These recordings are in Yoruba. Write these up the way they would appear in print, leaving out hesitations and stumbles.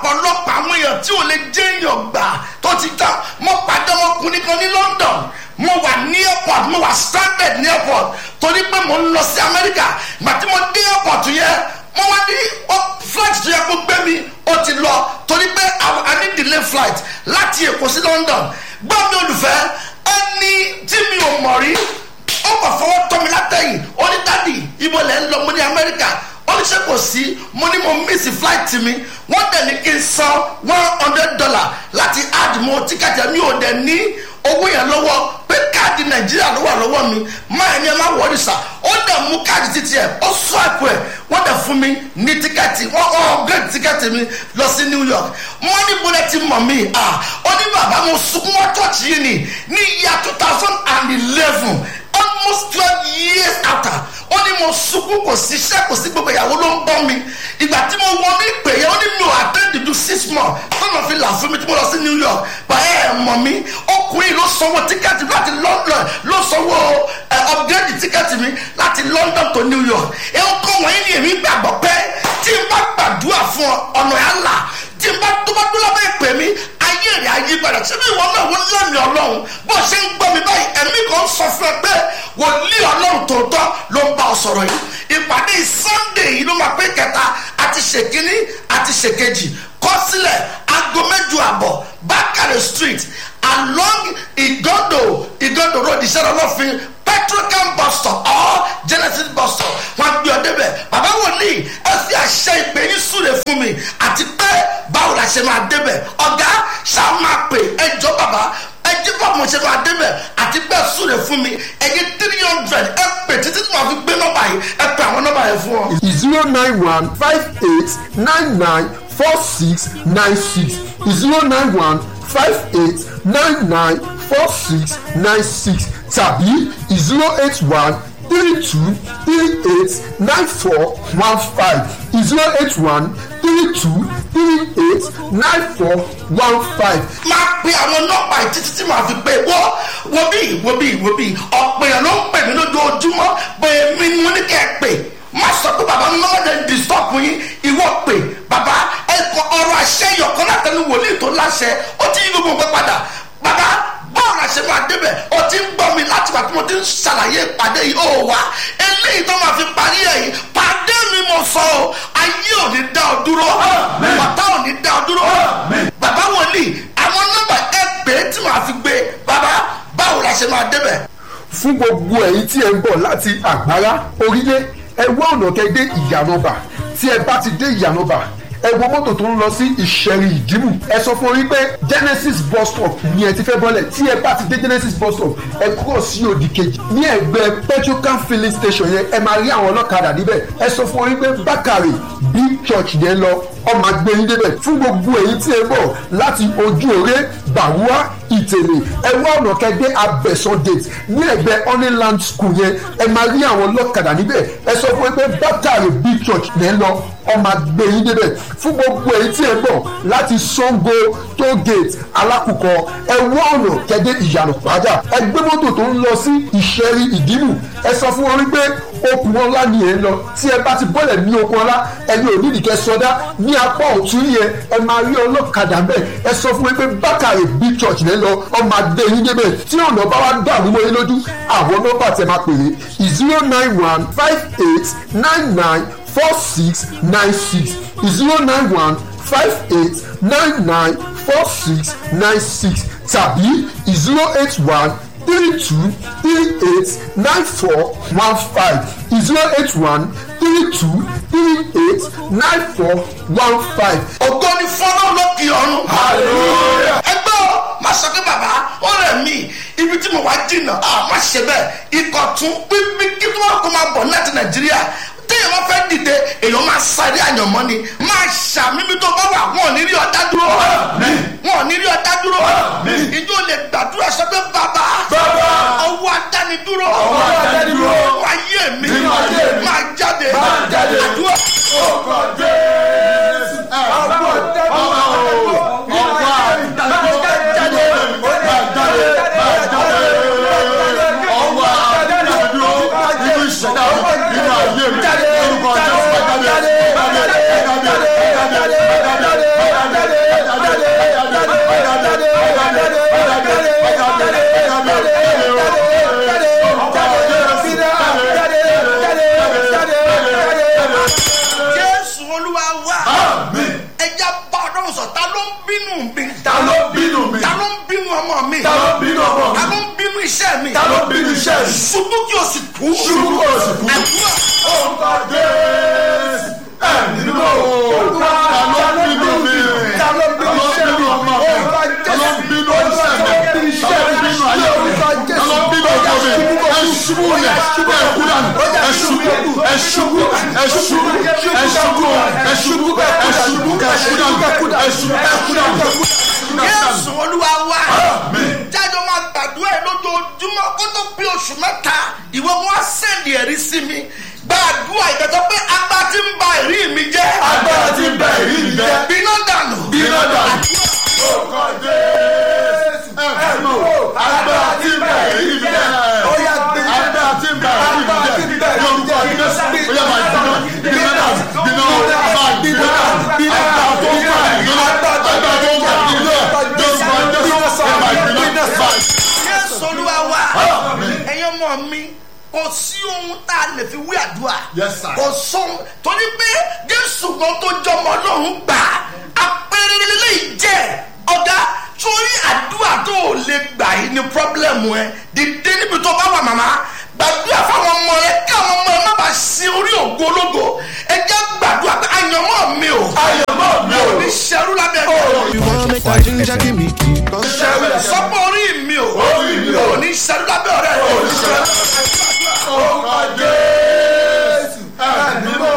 ọ̀pọ̀lọpọ̀ àwọn èèyàn tí ò lè jẹ́ èèyàn gbà tó ti tán. Mo pàdé ọmọkùnrin kan ní London, mo wà ní airport, mo wà stranded ní airport torí pé mo ń lọ sí Amẹ́ríkà. Ìgbà tí mo dé airport yẹn, mo wá ní flight tó yẹ kó gbé mi ó ti lọ torí pé I need delay flight láti Èkó sí London. Gbọ́ mi olùfẹ́, ẹni tí mi ò mọ̀ rí ó kàn fọwọ́ tọ́ mi látẹ̀yìn, ó ní dádì ibo lẹ́ ń lọ, mo ní Amẹ́ríkà. Ó ní ṣe kò sí, mo ní mo miss flight mi, wọ́n dẹ̀ ní kí n san $100 láti add mọ́ tíkẹ́tì mi ò dẹ̀ ní owó yẹn lọ́wọ́ pé káàdì Nàìjíríà ló wà lọ́wọ́ mi. Máa ní ẹ má wọrí sà, ó dẹ̀ mú káàdì títí ẹ̀, ó swipe ẹ̀, wọ́n dẹ̀ fún mi ní tíkẹ́ẹ̀tì, wọ́n upgrade tíkẹ́ẹ̀tì mi lọ sí New York. Wọ́n ní bọ́lẹ̀ ti mọ̀ mí, ó ní bàbá mo sunkún wọ́n church yìí ní ìyá 2011, almost 12 years after. Ó ní mo sunkún, kò sí iṣẹ́, kò sí gbogbo ìyàwó ló ń bọ́ mi. Ìgbà tí mo wọ ní ìpè yẹn, ó ní mi ò attend to 6 months tọ́nà fi là fún mi tí mo lọ sí New York. Bàyẹ̀ ẹ̀ mọ̀ mí, ọkùnrin ló sanwó tíkẹ́ẹ̀tì láti London, ló sanwó upgrade tíkẹ́ẹ̀tì mi láti London to New York. Ẹ ó kọ́ wọ̀nyí ni èmi gbàgbọ́ pé tí n bá gbàdúrà fún ọ̀nà ẹ̀ là, tí n bá tó bá dúró lábẹ́ ìpè mi, ayé rẹ̀ ayé padà. Ṣé bí ìwọ náà wọ́n lẹ́mìí Ọlọ́run bó ṣe ń gbọ́ mi báyìí, ẹ̀mí kan sọ fún ẹ pé wòlíì Ọlọ́run tòótọ́ ló ń bá ọ sọ̀rọ̀ yìí. Ìpàdé Sunday yìí ló máa pé kẹta, àti ṣèkíní àti ṣèkejì. Kọ sílẹ̀ aago 8:30 Bakare Street along Igondo Road, Ìṣẹ́rọ̀ Ọlọ́fin, Petrocam bus stop or Genesis bus stop. Wọ́n gbé ọ débẹ̀. Bàbá wòlíì ẹ fi àṣẹ ìpè yín súre fún mi àti pé báwo la ṣe máa débẹ̀. Ọ̀gá ṣáà máa pè ẹjọ́ bàbá ẹjẹ́ bá mo ṣe máa débẹ̀ àti pé súre fún mi. Ẹ̀yin 300 ẹ pè títí tí màá fi gbé nọ́mbà yìí, ẹ pè àwọn nọ́mbà yẹn fún ọ. 09158994696 09158994696 tàbí 08132389415 08132389415. Máa pe àwọn nọ́mbà yìí títí tí màá fi pé wo bí ọ̀pọ̀ èèyàn ló ń pè mí lójoojúmọ́ bẹ́ẹ̀ mi ni mo ní kẹ́ ẹ pè. Má sọ pé bàbá mi máa ń disturb yín, ìwọ pè bàbá ẹ̀kọ́ ọ̀rọ̀ àṣẹ ìyọ̀kan látẹnu wòlíì tó láṣẹ, ó ti yí gbogbo nǹkan padà. Bàbá báwo la ṣe máa débẹ̀, ó ti ń gbọ́ mi láti wà tí mo ti ń ṣàlàyé ìpàdé yìí ó wá. Eléyìí tó máa fi parí ẹ̀ yìí, pàdé mi mo sọ ọ́, ayé ò ní dá ọ dúró, bàtà ò ní dá ọ dúró. Bàbá wòlíì àwọn nọ́mbà ẹ pè é tí màá fi gbé. Bàbá báwo la ṣe máa débẹ̀. Fún gbogbo ẹ̀yin tí ẹ ń bọ̀ láti Àgbárá Orílẹ̀, ẹ wá ọ̀nà kẹ́ dé Ìyànàbà. Tí ẹ bá ti dé Ìyànàbà, ẹ wo mọ́tò tó ń lọ sí Ìṣẹ̀rì Ìdìmú. Ẹ sọ fún orí pé Genesis bus stop ni ẹ ti fẹ́ bọ́lẹ̀. Tí ẹ bá ti dé Genesis bus stop, ẹ kúrò sí òdì kejì ní ẹ̀gbẹ́ Petrocam filling station yẹn, ẹ máa rí àwọn ọlọ́kadà níbẹ̀. Ẹ sọ fún orí pé Bakare Big Church yẹn lọ, ọmọ agbẹ́yìn débẹ̀. Fún gbogbo èyí tí ẹ bọ̀ láti Ojú Òré, Bàwúà, Ìtẹ̀lẹ̀, ẹ wá ọ̀nà kẹ́gbẹ́ Abẹ́sán gate ní ẹ̀gbẹ́ Honeyland school yẹn, ẹ máa rí àwọn ọlọ́kadà níbẹ̀. Ẹ sọ fún pé Bakare Big Church yẹn lọ, ọmọ agbẹ́yìn débẹ̀. Fún gbogbo èyí tí ẹ bọ̀ láti Sango toll gate Alákùkọ, ẹ wá ọ̀nà kẹ́gbẹ́ Ìyànà Pàjá, ẹ gbé mọ́tò tó ń lọ sí Ìṣẹ̀rì Ìdìmú. Ẹ sọ fún wọn wípé Okùnọlá ni ẹ ń lọ. Tí ẹ bá ti bọ́lẹ̀ ní Okùnọlá, ẹni ò nídìí kẹ́ sọdá ní apá ọ̀tún yẹn, ẹ máa rí ọlọ́kadà bẹ́ẹ̀. Ẹ sọ fún wípé Bakare Big Church yẹn lọ, ọmọ agbẹ́yìn débẹ̀. Tí ọ̀nà bá wá dàrú mọ́ yín lójú, àwọn nọ́mbà tẹ máa pèrè 09158994696 09158994696 tàbí 08132389415 08132389415. Ògo ni fọ́nà lókè ọ̀run. Hallelujah. Ẹgbẹ́ o máa sọ pé bàbá ó rẹ̀ mí, ibi tí mo wá jìnnà má ṣe bẹ́ẹ̀. Ìkọ̀tún pípí kí wọ́n kó máa bọ̀ láti Nàìjíríà. Téèyàn máa fẹ́ dìde, èèyàn máa sáré àyànmọ́ ni. Máa ṣàmímí tó bá wà, wọn ò ní rí ọ̀dá dúró. Wọn ò ní rí ọ̀dá dúró. Ìjọ lè gbàdúrà sọ pé bàbá ọwọ́ adánidúró. Ayé mi máa jáde. Àdúrà. wá. ẹja bá ọdún sọ ta ló ń bínú mi. ta ló ń bínú ọmọ mi. ta ló ń bínú iṣẹ́ mi. ṣubú kí o sì kú. àdúrà. Orúkọ Jésù. Ẹ̀mí mímọ́. Ta ló ń bínú mi. Ta ló ń bínú iṣẹ́ mi. Ta ló ń bínú iṣẹ́ mi. Ta ló ń bínú ayé mi. Ta ló ń bínú ọkọ mi. Ẹ ṣubú rẹ̀. Ẹ kú dànù. Ẹ ṣubú. Ẹ ṣubú. Ẹ ṣubú. Ẹ ṣubú. Ẹ ṣubú. Ẹ ṣubú. Ẹ kú dànù. Ẹ ṣubú. Ẹ kú dànù. Jésù Olúwa wá. jáde máa gbàdúrà ẹ lójoojúmọ́ kó tó pé oṣù mẹ́ta ìwọ wọn á sẹ́ndì ẹ̀rí sí mi gbàdúrà ìgbàgbọ́ pé agbára tí ń ba ẹ̀rí mi jẹ́. Agbára tí ń ba ẹ̀rí mi jẹ́. bínú dànù. Bínú dànù. Orúkọ Jésù. Agbára tí ń ba ẹ̀rí mi jẹ́. Agbára tí ń ba ẹ̀rí mi jẹ́. Yorùbá Jésù. Ó yẹ máa bínú dànù. Bínú máa bínú dànù. Agbára tó ń ba ẹ̀rí mi jẹ́. Agbára tó ń ba ẹ̀rí mi jẹ́. Jésù Olúwa wá. ẹ̀yin ọmọ mi kò sí ohun tá a lè fi wí àdúrà. kò sóhun torí pé Jésù kan tó jọmọ Ọlọ́run gbà apẹ̀rẹ̀ lè jẹ́ ọ̀gá sórí àdúrà tó o lè gbà yìí ni pọ́blẹ́mù ẹ dìde níbi tó bá wà màmá gbàdúrà fáwọn ọmọ ẹ kí àwọn ọmọ ẹ má bàa sin orí ògo ológo ẹ jẹ́ gbàdúrà pé àyànmọ́ mi ò ní ṣerú lábẹ́ mi. sọ́pọ̀ orí mi ò ní ṣerú lábẹ́ ọ̀rẹ́ rẹ. Orúkọ Jésù. Ẹ̀mí mímọ́.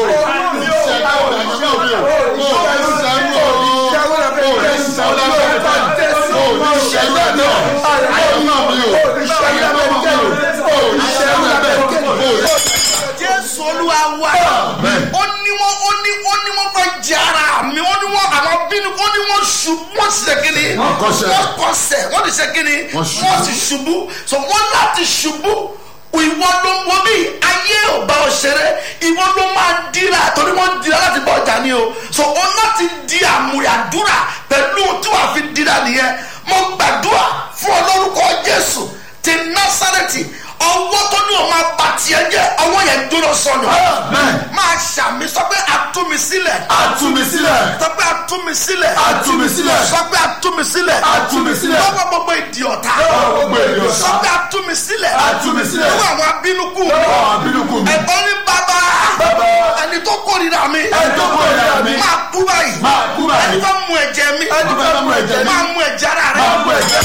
Jésù Olúwa wá. ó ní wọ́n fẹ́ jẹ ara mi ó ní wọ́n àwọn bínú ó ní wọ́n ṣubú wọ́n ti ṣe kíni wọ́n kọsẹ̀ wọ́n ti ṣe kíni wọ́n ti ṣubú so wọ́n láti ṣubú ìwọ ló ń wo bí ayé ò bá ọ ṣeré ìwọ ló máa dira torí wọ́n dira láti bọ ọjà ni o so o láti di àmúyàdúrà pẹ̀lú tí wàá fi dira nìyẹn mo gbàdúrà fún ọ lórúkọ Jésù ti Násárẹ́tì ọwọ́ tó ní o máa bà tiẹ̀ jẹ́ ọwọ́ yẹn dúró sọnù. máa ṣàmì sọ pé àtúmisílẹ̀. Àtúmisílẹ̀. sọ pé àtúmisílẹ̀. Àtúmisílẹ̀. sọ pé àtúmisílẹ̀. Àtúmisílẹ̀. lọ́wọ́ gbogbo ìdí ọ̀tá. Lọ́wọ́ gbogbo ìdí ọ̀tá. sọ pé àtúmisílẹ̀. Àtúmisílẹ̀. lọ́wọ́ àwọn abínúkú. Lọ́wọ́ abínúkú mi. ẹ̀gbọ́n ní bàbá. Bàbá. ẹni tó kórìíra mi. Ẹni tó kórìíra mi. máa kú báyìí. Máa kú báyìí. ẹni tó mú ẹ̀jẹ̀ mi. Ẹni tó mú ẹ̀jẹ̀ mi. máa mú ẹ̀jẹ̀ ara rẹ. Máa mú ẹ̀jẹ̀ mi.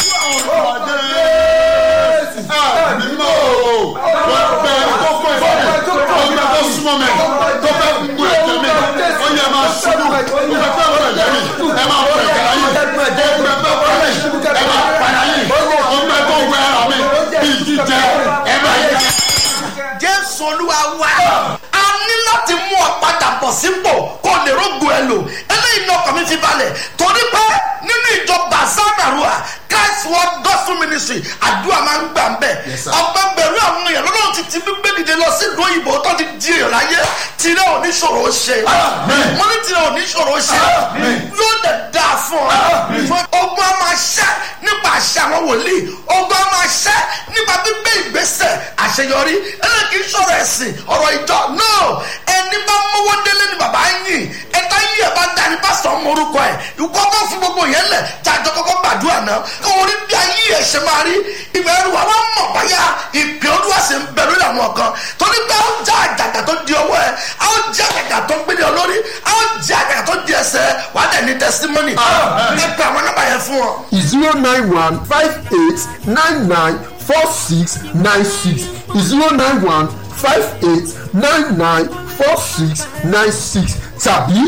Ẹ̀mí mímọ́. Wọ́n fẹ́ tó fún ẹ̀fọ́ mi. Wọ́n fẹ́ tó súnmọ́ mi. Tó fẹ́ mú ẹ̀jẹ̀ mi. Ó yẹ máa ṣubú. Ó fẹ́ fẹ́ mú ẹ̀jẹ̀ mi. Ẹ máa fọ ẹ̀jẹ̀ ayé. Ó fẹ́ fẹ́ fọ́ mi. Ẹ máa padà yìí. Ó fẹ́ tó wẹ ara mi. Bí jíjẹ. Ẹ máa yẹ. Jésù Olúwa wá. a ní láti mú ọ padà bọ̀ sípò kó lè rógbò ẹ lò eléyìí ní ọkàn mi fi balẹ̀ torí pé nínú ìjọ Bazanarua Christ World Gospel Ministry àdúrà máa ń gbà ń bẹ̀ ọgbà bẹ̀rù àwọn èèyàn lọ́dọ̀ ti gbé dìde lọ sí ìlú òyìnbó tó ti di èèyàn láyé tirẹ̀ oníṣòro ṣe mo ní tirẹ̀ oníṣòro ṣe yóò dẹ̀ dáa fún ọ ogun a máa ṣẹ́ nípa àṣẹ àwọn wòlíì ogun a máa ṣẹ́ nípa gbígbé ìgbésẹ̀ àṣeyọrí ẹlẹ́ kìí sọ̀rọ̀ ẹ̀sìn ọ̀rọ̀ ìjọ náà ẹni bá mọ́wọ́ délé ni bàbá yìn ẹ̀ta yìí ẹ̀ bá dání pásítọ̀ ọmọ orúkọ ẹ̀ ìkọ́kọ́ fún gbogbo yẹn lẹ̀ jájọ kọ́kọ́ gbàdúrà náà kí wọ́n rí bí ayé ẹ̀ ṣe máa rí ìbẹ̀rù wa wọ́n mọ̀ báyà ìpè olúwa sì ń bẹ̀rù àwọn kan torí pé ó já àjàgà tó di ọwọ́ ẹ̀ á ó já àjàgà tó ń gbé ní olórí á ó já àjàgà tó di ẹsẹ̀ wà á dẹ̀ ní testimony ẹ pé àwọn nọ́mbà yẹn fún ọ. 09158994696 tàbí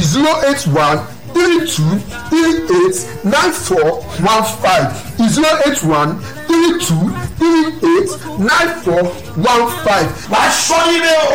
08132389415 08132389415. wàá sọ ilé o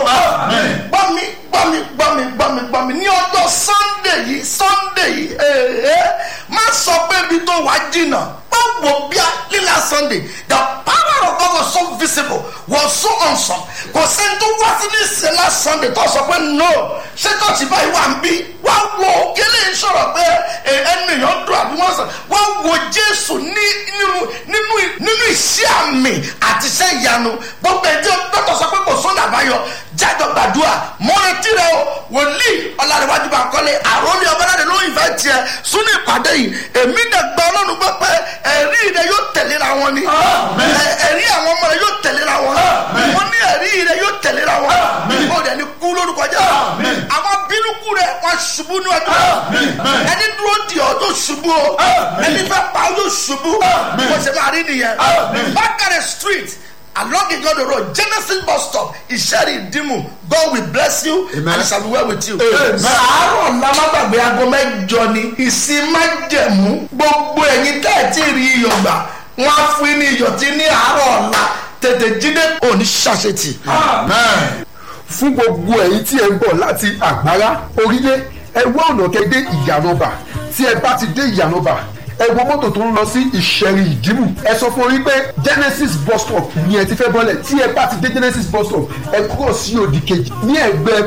gbọ́ mi ní ọjọ́ Sunday yìí má sọ pé ibi tó wà jìnnà gbogbo bíi lílà Sunday the power of God was so visible was so awesome kò sẹ́ni tó wá sí ní ìsẹ̀lá Sunday tó sọ pé no ṣé tọ́sí báyìí wà ń bí wá wo kílẹ̀ ń sọ̀rọ̀ pé ènìyàn dùn àbí wọ́n sọ wá wo Jésù nínú iṣẹ́ àmì àti iṣẹ́ ìyanu gbogbo ẹ̀jẹ̀ dọ́tọ̀ sọ pé kò sọ́nà àbáyọ jájọ gbàdúrà mọ́rẹ́tì rẹ o wòlíì ọlárẹ̀wájú bá kọ́lé àròlé ọbẹ̀rẹ̀ ló ń fẹ́ tiẹ̀ súnú ìpàdé yìí èmi dẹ̀ gba ọlọ́run gbọ́ pé ẹ̀rí rẹ yóò tẹ̀léra wọn ni ẹ̀rí àwọn ọmọ rẹ yóò tẹ̀léra wọn wọ́n ní ẹ̀rí rẹ yóò tẹ̀léra wọn ó dẹ̀ ní kú lórúkọ jẹ́ àwọn bínúkú rẹ wọ́n ṣubú ní ọjọ́ ẹni dúró di ọ́ tó ṣubú o ẹni fẹ́ pa ọ́ yóò ṣubú bó ṣe máa rí nìyẹn Bakare Street along Igodo Road, Genesis bus stop, Ìṣẹ́rí Ìdìmú. God will bless you. Amen. And it shall be well with you. Àárọ̀ lámábàgbé aago mẹ́jọ ni ìsìn májẹ̀mú gbogbo ẹ̀yin tẹ́ ẹ̀ tí ì rí iyọ̀ gbà wọ́n á fún ní iyọ̀ tí ní àárọ̀ ọ̀la tètè jíde òní ṣàṣetì. Amen. Fún gbogbo ẹ̀yin tí ẹ ń bọ̀ láti Àgbárá Orílẹ̀ ẹ wá ọ̀nà kẹ́ dé Ìyànàbà tí ẹ bá ti dé Ìyànàbà ẹ wo mọ́tò tó ń lọ sí Ìṣẹ̀rí Ìdìmú ẹ sọ fún orí pé Genesis bus stop ni ẹ ti fẹ́ bọ́lẹ̀ tí ẹ bá ti dé Genesis bus stop ẹ kúrò sí òdì kejì ní ẹgbẹ́